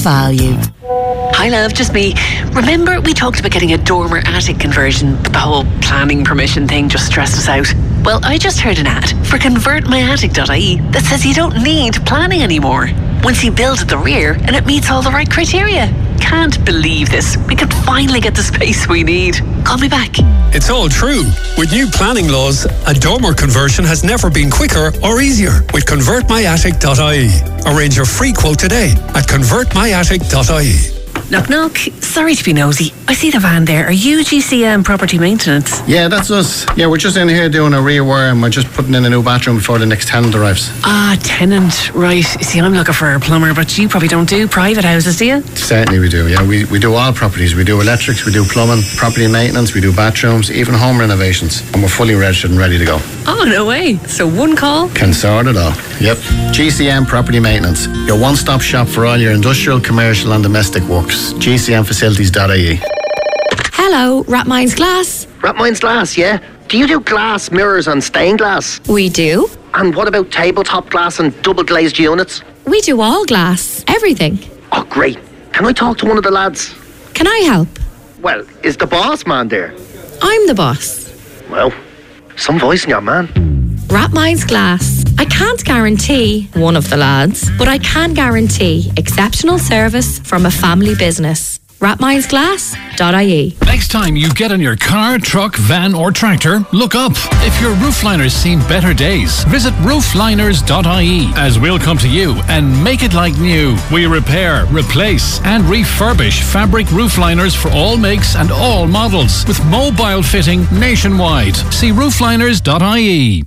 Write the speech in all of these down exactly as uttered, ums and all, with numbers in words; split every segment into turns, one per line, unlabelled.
value.
Hi love, just me. Remember we talked about getting a dormer attic conversion, but the whole planning permission thing just stressed us out? Well, I just heard an ad for convert my attic dot I E that says you don't need planning anymore once you build at the rear and it meets all the right criteria. Can't believe this. We could finally get the space we need. Call me back.
It's all true. With new planning laws, a dormer conversion has never been quicker or easier with convert my attic dot I E. Arrange your free quote today at convert my attic dot I E.
Knock knock. Sorry to be nosy. I see the van there. Are you G C M Property Maintenance?
Yeah, that's us. Yeah, we're just in here doing a rewire and we're just putting in a new bathroom before the next tenant arrives.
Ah, tenant. Right. You see, I'm looking for a plumber, but you probably don't do private houses, do you?
Certainly we do, yeah. We, we do all properties. We do electrics, we do plumbing, property maintenance, we do bathrooms, even home renovations. And we're fully registered and ready to go.
Oh, no way. So one call?
Can sort it all. Yep. G C M Property Maintenance. Your one-stop shop for all your industrial, commercial and domestic works. G C M facilities dot I E.
Hello, Rapmines Glass.
Rapmines Glass, yeah? Do you do glass, mirrors and stained glass?
We do.
And what about tabletop glass and double glazed units?
We do all glass. Everything.
Oh, great. Can I talk to one of the lads?
Can I help?
Well, is the boss man there?
I'm the boss.
Well, some voice in your man.
Rapmines Glass. I can't guarantee one of the lads, but I can guarantee exceptional service from a family business. Rapmines Glass dot I E.
Next time you get in your car, truck, van or tractor, look up. If your roofliner's seen better days, visit roofliners dot I E as we'll come to you and make it like new. We repair, replace and refurbish fabric roofliners for all makes and all models with mobile fitting nationwide. See roofliners dot I E.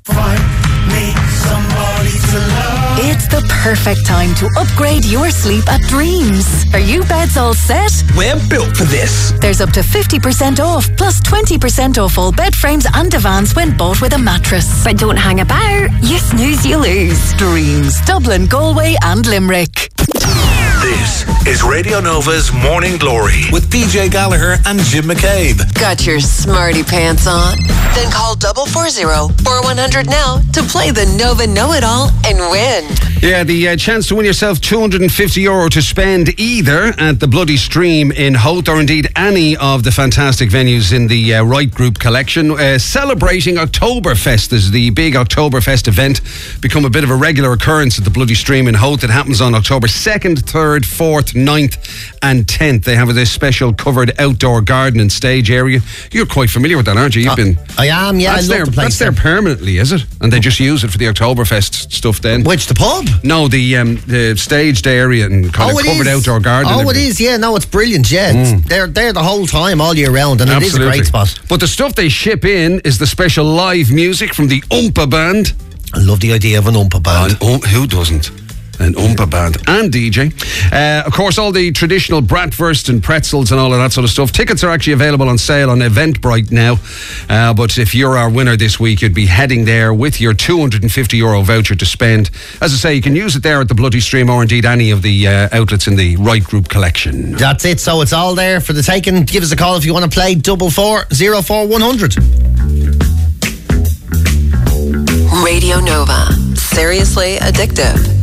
It's the perfect time to upgrade your sleep at Dreams. Are you beds all set?
We're built for this.
There's up to fifty percent off, plus twenty percent off all bed frames and divans when bought with a mattress.
But don't hang about. You snooze, you lose.
Dreams, Dublin, Galway and Limerick.
This is Radio Nova's Morning Glory with P J Gallagher and Jim McCabe.
Got your smarty pants on? Then call double four zero four one hundred now to play the Nova Know-It-All and win.
Yeah, the uh, chance to win yourself two hundred fifty euro to spend either at the Bloody Stream in Howth or indeed any of the fantastic venues in the uh, Right Group collection. Uh, celebrating Oktoberfest is the big Oktoberfest event. Become a bit of a regular occurrence at the Bloody Stream in Howth. It happens on October second, third, fourth, ninth and tenth. They have this special covered outdoor garden and stage area. You're quite familiar with that, aren't you? You've uh, been.
I am, yeah.
That's,
I love
there,
the place
that's there permanently, is it? And they just use it for the Oktoberfest stuff then.
Which, the pub?
No, the um, the staged area and kind
oh,
of covered
is.
outdoor garden.
Oh, it is, yeah. No, it's brilliant, yeah. Mm. They're there the whole time, all year round, and
Absolutely.
It is a great spot.
But the stuff they ship in is the special live music from the Oompa Band.
I love the idea of an Oompa Band.
Uh, who doesn't? An Oompa Band and D J. Uh, of course, all the traditional bratwurst and pretzels and all of that sort of stuff. Tickets are actually available on sale on Eventbrite now. Uh, but if you're our winner this week, you'd be heading there with your two hundred fifty euro voucher to spend. As I say, you can use it there at the Bloody Stream or indeed any of the uh, outlets in the Right Group collection.
That's it. So it's all there for the taking. Give us a call if you want to play double four zero four one hundred.
Radio Nova. Seriously addictive.